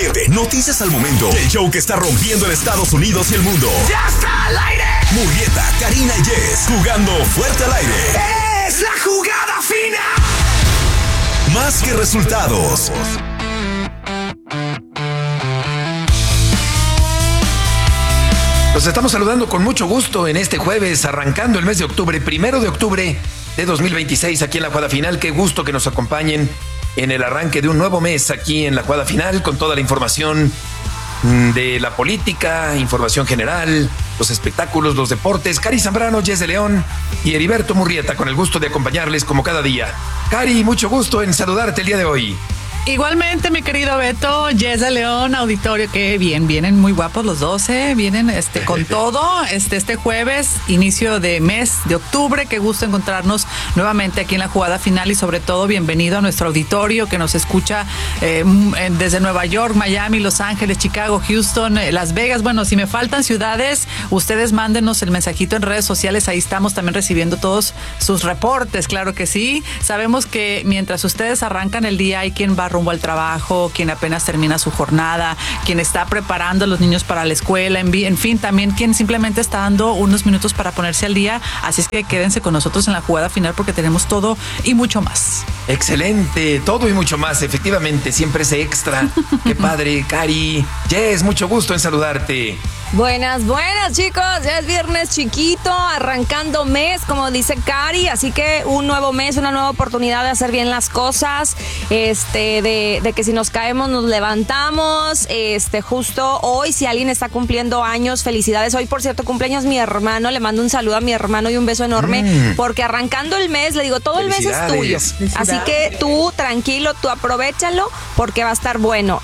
caliente, noticias al momento. El show que está rompiendo en Estados Unidos y el mundo. ¡Ya está al aire! Murrieta, Karina y Jess, jugando fuerte al aire. ¡Es la jugada fina! Más que resultados. Los estamos saludando con mucho gusto en este jueves, arrancando el mes de octubre, 1 de octubre de 2026, aquí en la jugada final. Qué gusto que nos acompañen en el arranque de un nuevo mes aquí en la jugada final, con toda la información de la política, información general, los espectáculos, los deportes. Cari Zambrano, Jess de León y Heriberto Murrieta, con el gusto de acompañarles como cada día. Cari, mucho gusto en saludarte el día de hoy. Igualmente, mi querido Beto, Jess de León, auditorio, que bien, vienen muy guapos los 12, vienen con todo, este jueves, inicio de mes de octubre. Qué gusto encontrarnos nuevamente aquí en la jugada final y sobre todo bienvenido a nuestro auditorio que nos escucha desde Nueva York, Miami, Los Ángeles, Chicago, Houston, Las Vegas. Bueno, si me faltan ciudades, ustedes mándenos el mensajito en redes sociales, ahí estamos también recibiendo todos sus reportes, claro que sí. Sabemos que mientras ustedes arrancan el día hay quien va rumbo al trabajo, quien apenas termina su jornada, quien está preparando a los niños para la escuela, en fin, también quien simplemente está dando unos minutos para ponerse al día. Así es que quédense con nosotros en la jugada final porque tenemos todo y mucho más. Excelente, todo y mucho más, efectivamente, siempre ese extra. Qué padre, Cari. Jess, mucho gusto en saludarte. Buenas, chicos, ya es viernes chiquito, arrancando mes, como dice Cari, así que un nuevo mes, una nueva oportunidad de hacer bien las cosas, de que si nos caemos nos levantamos, justo hoy, si alguien está cumpliendo años, felicidades. Hoy, por cierto, cumpleaños mi hermano, le mando un saludo a mi hermano y un beso enorme, porque arrancando el mes, le digo, todo el mes es tuyo, así que tú, tranquilo, tú aprovechalo, porque va a estar bueno,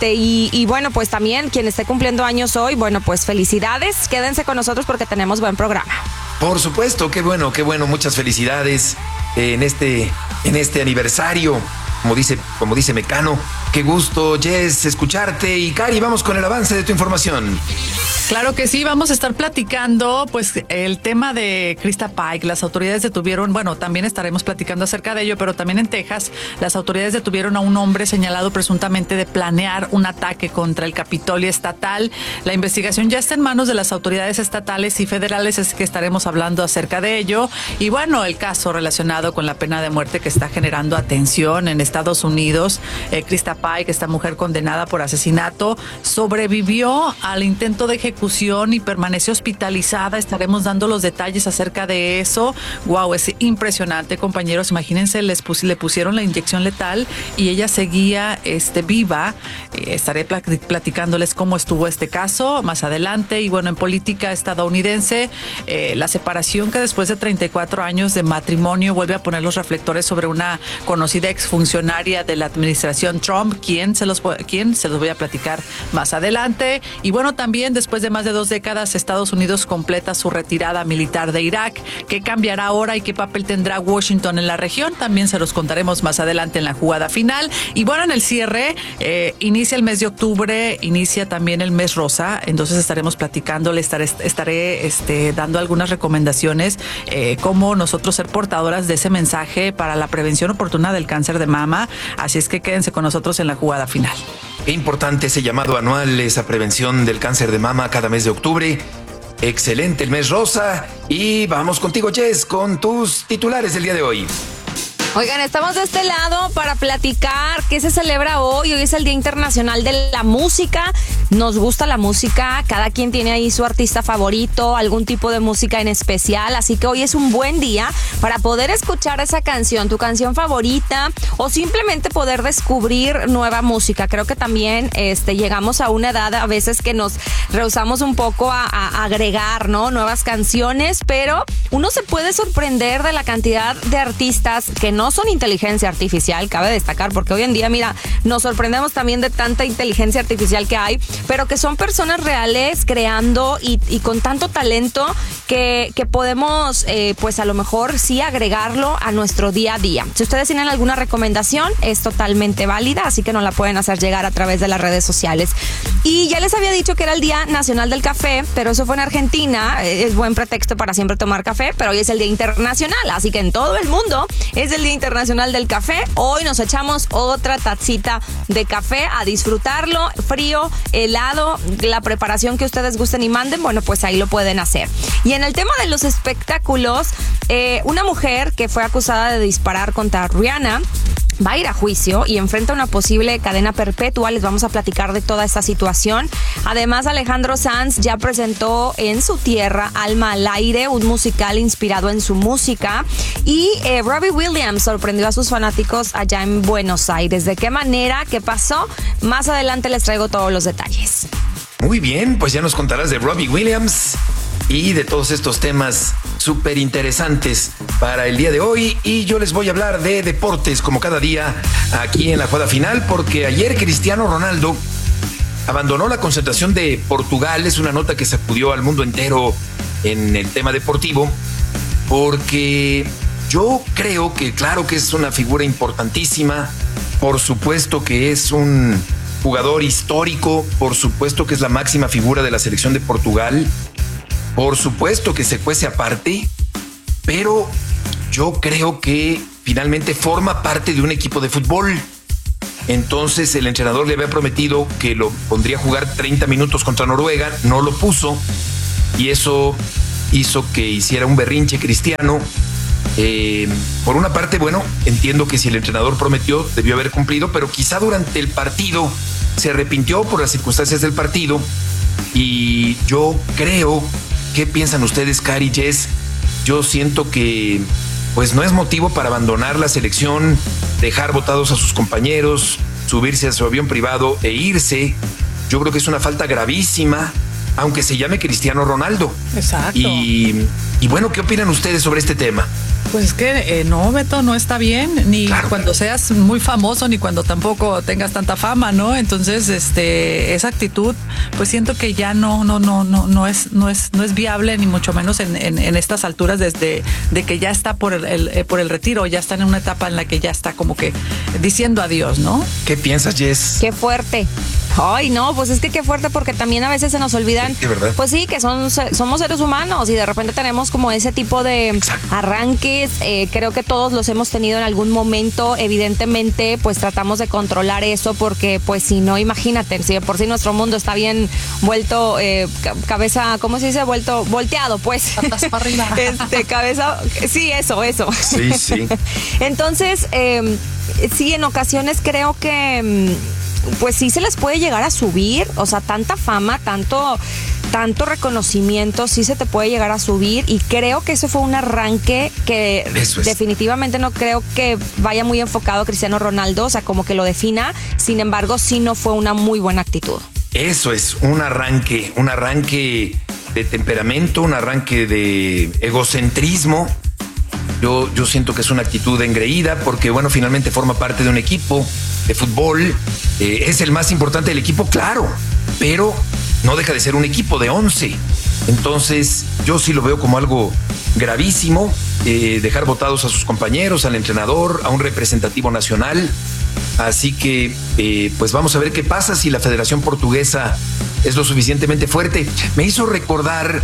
y bueno, pues también, quien esté cumpliendo años hoy, bueno, pues felicidades, quédense con nosotros porque tenemos buen programa. Por supuesto, qué bueno, muchas felicidades en este aniversario, como dice Mecano. Qué gusto, Jess, escucharte. Y Cari, vamos con el avance de tu información. Claro que sí, vamos a estar platicando pues el tema de Krista Pike. Las autoridades detuvieron, bueno, también estaremos platicando acerca de ello, pero también en Texas las autoridades detuvieron a un hombre señalado presuntamente de planear un ataque contra el Capitolio estatal. La investigación ya está en manos de las autoridades estatales y federales, es que estaremos hablando acerca de ello. Y bueno, el caso relacionado con la pena de muerte que está generando atención en Estados Unidos. Krista Pike, esta mujer condenada por asesinato, sobrevivió al intento de ejecución y permaneció hospitalizada. Estaremos dando los detalles acerca de eso. Wow, es impresionante, compañeros. Imagínense, le pusieron la inyección letal y ella seguía viva. Estaré platicándoles cómo estuvo este caso más adelante. Y bueno, en política estadounidense, la separación que después de 34 años de matrimonio vuelve a poner los reflectores sobre una conocida exfuncionaria de la administración Trump, quien se los voy a platicar más adelante. Y bueno, también después de más de 2 décadas, Estados Unidos completa su retirada militar de Irak. ¿Qué cambiará ahora y qué papel tendrá Washington en la región? También se los contaremos más adelante en la jugada final. Y bueno, en el cierre, inicia el mes de octubre, inicia también el mes rosa, entonces estaremos platicando, estaré dando algunas recomendaciones, cómo nosotros ser portadoras de ese mensaje para la prevención oportuna del cáncer de mama. Así es que quédense con nosotros en la jugada final. Qué importante ese llamado anual, esa prevención del cáncer de mama cada mes de octubre. Excelente el mes rosa. Y vamos contigo, Jess, con tus titulares del día de hoy. Oigan, estamos de este lado para platicar qué se celebra hoy. Hoy es el Día Internacional de la Música. Nos gusta la música, cada quien tiene ahí su artista favorito, algún tipo de música en especial, así que hoy es un buen día para poder escuchar esa canción, tu canción favorita, o simplemente poder descubrir nueva música. Creo que también llegamos a una edad a veces que nos rehusamos un poco a agregar, ¿no?, nuevas canciones, pero uno se puede sorprender de la cantidad de artistas que no son inteligencia artificial, cabe destacar, porque hoy en día, mira, nos sorprendemos también de tanta inteligencia artificial que hay, pero que son personas reales creando y con tanto talento que podemos, pues a lo mejor sí agregarlo a nuestro día a día. Si ustedes tienen alguna recomendación, es totalmente válida, así que nos la pueden hacer llegar a través de las redes sociales. Y ya les había dicho que era el Día Nacional del Café, pero eso fue en Argentina. Es buen pretexto para siempre tomar café, pero hoy es el Día Internacional, así que en todo el mundo es el Día Día Internacional del Café. Hoy nos echamos otra tacita de café a disfrutarlo, frío, helado, la preparación que ustedes gusten y manden, bueno, pues ahí lo pueden hacer. Y en el tema de los espectáculos, una mujer que fue acusada de disparar contra Rihanna va a ir a juicio y enfrenta una posible cadena perpetua. Les vamos a platicar de toda esta situación. Además, Alejandro Sanz ya presentó en su tierra Alma al Aire, un musical inspirado en su música. Y Robbie Williams sorprendió a sus fanáticos allá en Buenos Aires. ¿De qué manera? ¿Qué pasó? Más adelante les traigo todos los detalles. Muy bien, pues ya nos contarás de Robbie Williams y de todos estos temas súper interesantes para el día de hoy. Y yo les voy a hablar de deportes como cada día aquí en la jugada final, porque ayer Cristiano Ronaldo abandonó la concentración de Portugal. Es una nota que sacudió al mundo entero en el tema deportivo, porque yo creo que claro que es una figura importantísima, por supuesto que es un jugador histórico, por supuesto que es la máxima figura de la selección de Portugal, por supuesto que se cuece aparte, pero yo creo que finalmente forma parte de un equipo de fútbol. Entonces el entrenador le había prometido que lo pondría a jugar 30 minutos contra Noruega, no lo puso, y eso hizo que hiciera un berrinche Cristiano. Por una parte, bueno, entiendo que si el entrenador prometió, debió haber cumplido, pero quizá durante el partido se arrepintió por las circunstancias del partido. Y yo creo, ¿qué piensan ustedes, Cari, Jess? Yo siento que pues no es motivo para abandonar la selección, dejar botados a sus compañeros, subirse a su avión privado e irse. Yo creo que es una falta gravísima, aunque se llame Cristiano Ronaldo. Exacto. Y bueno, ¿qué opinan ustedes sobre este tema? Pues es que no, Beto, no está bien, ni claro, cuando seas muy famoso, ni cuando tampoco tengas tanta fama, ¿no? Entonces, esa actitud, pues siento que ya no es viable, ni mucho menos en estas alturas, desde de que ya está por el retiro, ya está en una etapa en la que ya está como que diciendo adiós, ¿no? ¿Qué piensas, Jess? Qué fuerte. Ay, no, pues es que qué fuerte, porque también a veces se nos olvidan, sí, ¿verdad? Pues sí, que somos seres humanos y de repente tenemos como ese tipo de arranques. Creo que todos los hemos tenido en algún momento. Evidentemente, pues tratamos de controlar eso, porque pues si no, imagínate, si de por sí nuestro mundo está bien vuelto, cabeza, ¿cómo se dice? Volteado, pues. Patas para arriba. Cabeza, sí, eso. Sí. Entonces, sí, en ocasiones creo que pues sí se les puede llegar a subir, o sea, tanta fama, tanto reconocimiento, sí se te puede llegar a subir, y creo que ese fue un arranque que definitivamente no creo que vaya muy enfocado a Cristiano Ronaldo, o sea, como que lo defina. Sin embargo, sí no fue una muy buena actitud. Eso es, un arranque de temperamento, un arranque de egocentrismo. Yo siento que es una actitud engreída, porque bueno, finalmente forma parte de un equipo de fútbol, es el más importante del equipo, claro, pero no deja de ser un equipo de 11. Entonces yo sí lo veo como algo gravísimo, dejar botados a sus compañeros, al entrenador, a un representativo nacional. Así que pues vamos a ver qué pasa, si la Federación Portuguesa es lo suficientemente fuerte. Me hizo recordar,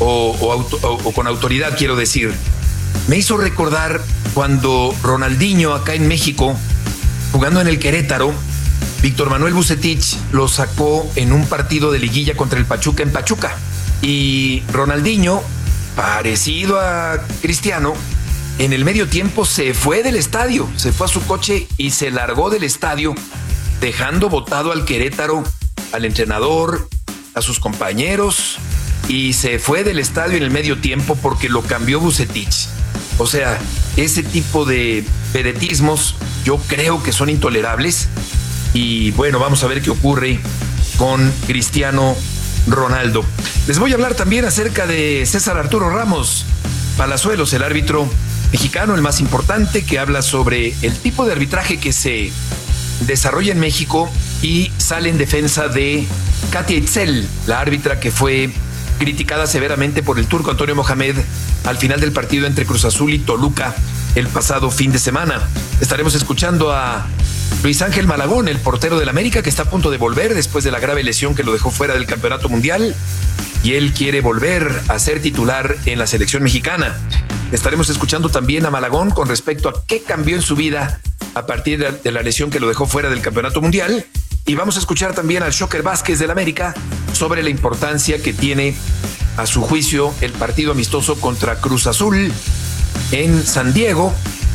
o con autoridad quiero decir, me hizo recordar cuando Ronaldinho acá en México, jugando en el Querétaro, Víctor Manuel Vucetich lo sacó en un partido de liguilla contra el Pachuca en Pachuca. Y Ronaldinho, parecido a Cristiano, en el medio tiempo se fue del estadio, se fue a su coche y se largó del estadio, dejando botado al Querétaro, al entrenador, a sus compañeros, y se fue del estadio en el medio tiempo porque lo cambió Vucetich. O sea, ese tipo de vedetismos yo creo que son intolerables. Y bueno, vamos a ver qué ocurre con Cristiano Ronaldo. Les voy a hablar también acerca de César Arturo Ramos Palazuelos, el árbitro mexicano, el más importante, que habla sobre el tipo de arbitraje que se desarrolla en México y sale en defensa de Katia Itzel, la árbitra que fue criticada severamente por el turco Antonio Mohamed al final del partido entre Cruz Azul y Toluca el pasado fin de semana. Estaremos escuchando a Luis Ángel Malagón, el portero del América, que está a punto de volver después de la grave lesión que lo dejó fuera del Campeonato Mundial. y él quiere volver a ser titular en la selección mexicana. Estaremos escuchando también a Malagón con respecto a qué cambió en su vida a partir de la lesión que lo dejó fuera del Campeonato Mundial. Y vamos a escuchar también al Shocker Vázquez del América sobre la importancia que tiene, a su juicio, el partido amistoso contra Cruz Azul en San Diego.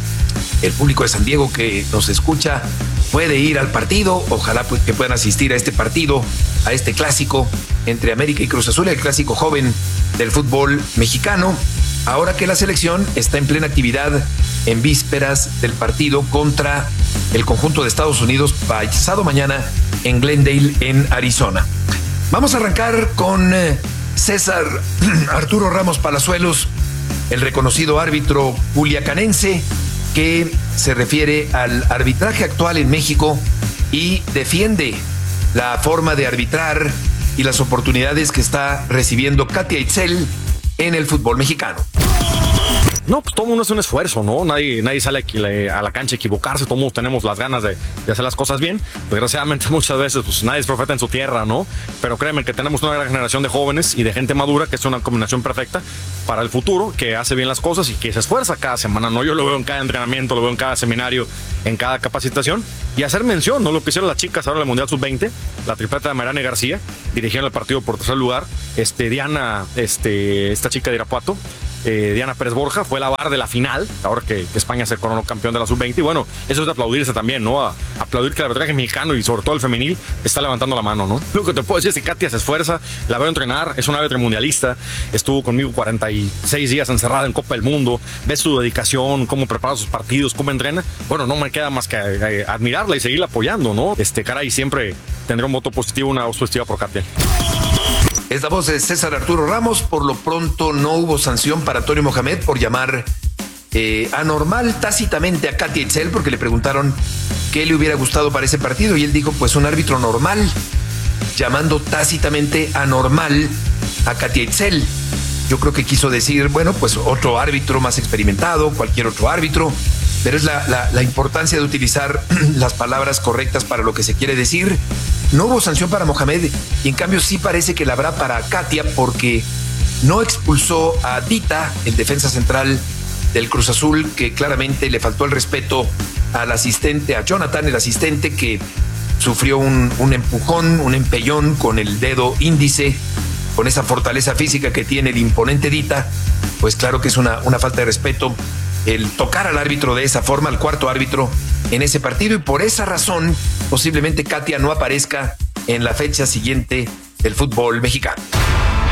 El público de San Diego que nos escucha puede ir al partido. Ojalá que puedan asistir a este partido, a este clásico entre América y Cruz Azul, el clásico joven del fútbol mexicano. Ahora que la selección está en plena actividad en vísperas del partido contra el conjunto de Estados Unidos pasado mañana en Glendale, en Arizona. Vamos a arrancar con César Arturo Ramos Palazuelos, el reconocido árbitro culiacanense, que se refiere al arbitraje actual en México y defiende la forma de arbitrar y las oportunidades que está recibiendo Katia Itzel en el fútbol mexicano. No, pues todo mundo es un esfuerzo, ¿no? Nadie sale aquí a la cancha a equivocarse, todos tenemos las ganas de hacer las cosas bien. Desgraciadamente muchas veces pues nadie es profeta en su tierra, ¿no? Pero créeme que tenemos una gran generación de jóvenes y de gente madura que es una combinación perfecta para el futuro, que hace bien las cosas y que se esfuerza cada semana, ¿no? Yo lo veo en cada entrenamiento, lo veo en cada seminario, en cada capacitación. Y hacer mención, ¿no? Lo que hicieron las chicas ahora en el Mundial Sub-20, la tripleta de Mariana y García, dirigieron el partido por tercer lugar. Diana, esta chica de Irapuato, Diana Pérez Borja, fue la VAR de la final, ahora que España se coronó campeón de la Sub-20. Y bueno, eso es de aplaudirse también, ¿no? Aplaudir que el arbitraje mexicano y sobre todo el femenil está levantando la mano, ¿no? Lo que te puedo decir es que Katia se esfuerza, la veo entrenar, es una árbitra mundialista, estuvo conmigo 46 días encerrada en Copa del Mundo, ves su dedicación, cómo prepara sus partidos, cómo entrena. Bueno, no me queda más que admirarla y seguirla apoyando, ¿no? Caray, siempre tendré un voto positivo, una voz positiva por Katia. Es la voz de César Arturo Ramos. Por lo pronto no hubo sanción para Antonio Mohamed por llamar anormal tácitamente a Katia Itzel, porque le preguntaron qué le hubiera gustado para ese partido y él dijo pues un árbitro normal, llamando tácitamente anormal a Katia Itzel. Yo creo que quiso decir, bueno, pues otro árbitro más experimentado, cualquier otro árbitro, pero es la importancia de utilizar las palabras correctas para lo que se quiere decir. No hubo sanción para Mohamed y en cambio sí parece que la habrá para Katia, porque no expulsó a Dita, el defensa central del Cruz Azul, que claramente le faltó el respeto al asistente, a Jonathan, el asistente, que sufrió un empujón, un empellón con el dedo índice, con esa fortaleza física que tiene el imponente Dita. Pues claro que es una falta de respeto el tocar al árbitro de esa forma, al cuarto árbitro en ese partido, y por esa razón posiblemente Katia no aparezca en la fecha siguiente del fútbol mexicano.